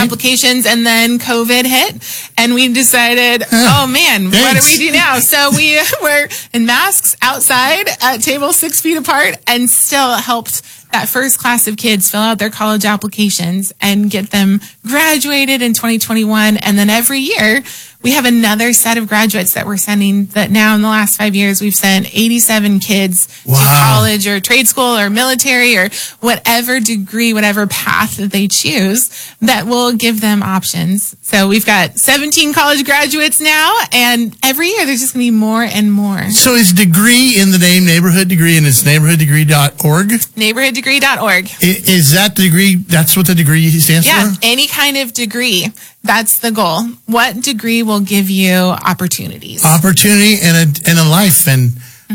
applications, and then COVID hit, and we decided, oh man, what do we do now? So we were in masks outside at tables 6 feet apart, and still helped that first class of kids fill out their college applications and get them graduated in 2021. And then every year we have another set of graduates that we're sending, that now in the last 5 years, we've sent 87 kids to college or trade school or military or whatever degree, whatever path that they choose, that will give them options. So we've got 17 college graduates now, and every year there's just going to be more and more. So is degree in the name Neighborhood Degree, and it's neighborhooddegree.org? Neighborhooddegree.org. Is that the degree? That's what the degree stands for? Yeah, any kind of degree. That's the goal. What degree will give you opportunities? Opportunity and a life. And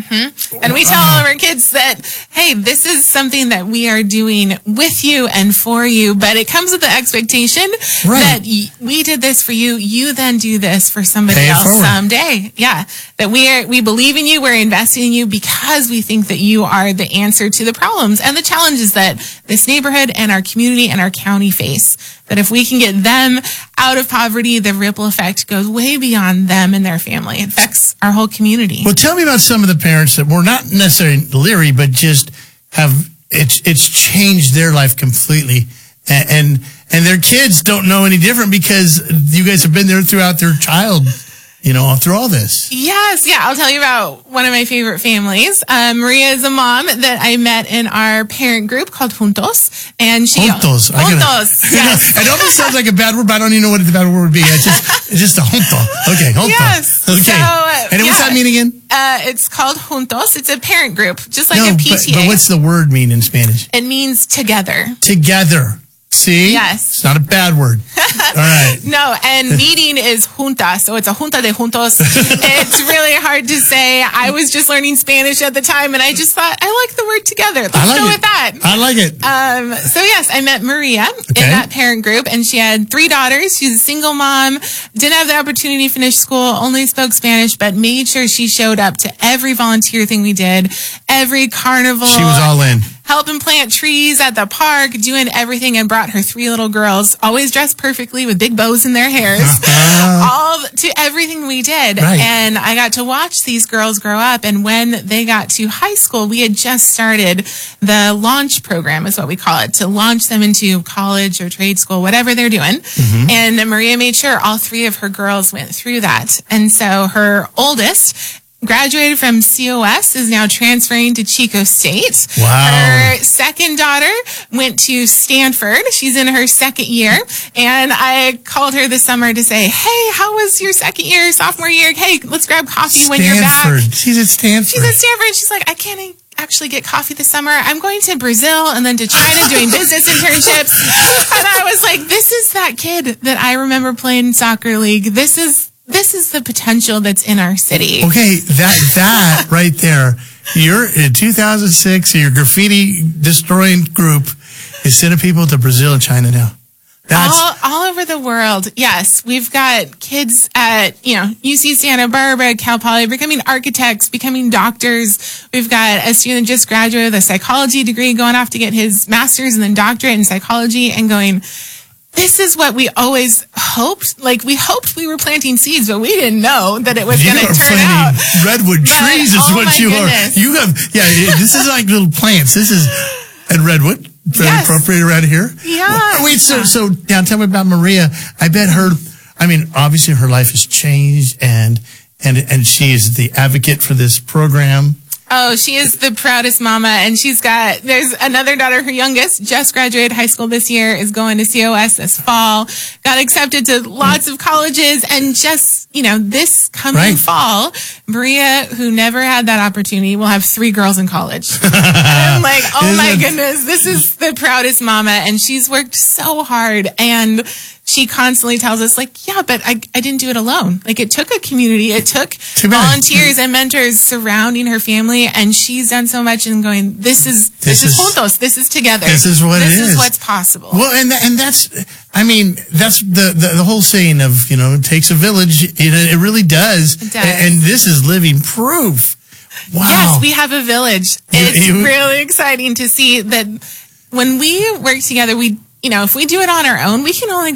and we tell all of our kids that, hey, this is something that we are doing with you and for you, but it comes with the expectation that we did this for you. You then do this for somebody else someday. Yeah. That we believe in you. We're investing in you because we think that you are the answer to the problems and the challenges that this neighborhood and our community and our county face. That if we can get them out of poverty, the ripple effect goes way beyond them and their family. It affects our whole community. Well, tell me about some of the parents that were not necessarily leery, but just have it's changed their life completely, and their kids don't know any different because you guys have been there throughout their child. Through all this. Yes. Yeah. I'll tell you about one of my favorite families. Maria is a mom that I met in our parent group called Juntos. And Juntos. Yes. It almost sounds like a bad word, but I don't even know what the bad word would be. It's just a junto. Okay. Junto. Yes. Okay. So, and what's that mean again? It's called Juntos. It's a parent group, just like a PTA. But what's the word mean in Spanish? It means together. Together. See? Yes. It's not a bad word. All right. No, and meeting is junta, so it's a junta de juntos. It's really hard to say. I was just learning Spanish at the time, and I just thought, I like the word together. Let's go with that. I like it. So yes, I met Maria in that parent group, and she had 3 daughters. She's a single mom, didn't have the opportunity to finish school, only spoke Spanish, but made sure she showed up to every volunteer thing we did, every carnival. She was all in. Helping plant trees at the park, doing everything, and brought her 3 little girls, always dressed perfectly with big bows in their hairs, all to everything we did. Right. And I got to watch these girls grow up. And when they got to high school, we had just started the launch program, is what we call it, to launch them into college or trade school, whatever they're doing. And Maria made sure all 3 of her girls went through that. And so her oldest graduated from COS, is now transferring to Chico State. Wow. Her second daughter went to Stanford. She's in her 2nd year. And I called her this summer to say, hey, how was your 2nd year, sophomore year? Hey, let's grab coffee when you're back. She's at Stanford. She's like, I can't actually get coffee this summer. I'm going to Brazil and then to China doing business internships. And I was like, this is that kid that I remember playing soccer league. This is the potential that's in our city. Okay, that right there. You're in 2006, your graffiti destroying group is sending people to Brazil and China now. That's all over the world. Yes, we've got kids at UC Santa Barbara, Cal Poly, becoming architects, becoming doctors. We've got a student just graduated with a psychology degree, going off to get his master's and then doctorate in psychology, and going, this is what we always hoped. Like, we hoped we were planting seeds, but we didn't know that it was going to turn out. Redwood trees is what you are. You have, this is like little plants. This is at Redwood. Very appropriate around here. Yeah. Wait, so now tell me about Maria. I bet obviously her life has changed and she is the advocate for this program. Oh, she is the proudest mama, and there's another daughter, her youngest, just graduated high school this year, is going to COS this fall, got accepted to lots of colleges, and just, this coming fall, Maria, who never had that opportunity, will have 3 girls in college. And I'm like, oh my goodness, this is the proudest mama, and she's worked so hard, and she constantly tells us, but I didn't do it alone. It took a community. It took volunteers and mentors surrounding her family, and she's done so much and going, this is juntos. This is together. This is what it is. This is what's possible. Well, and that's the whole saying of, it takes a village. It really does. It does. And this is living proof. Wow. Yes, we have a village. It's really exciting to see that when we work together, if we do it on our own, we can only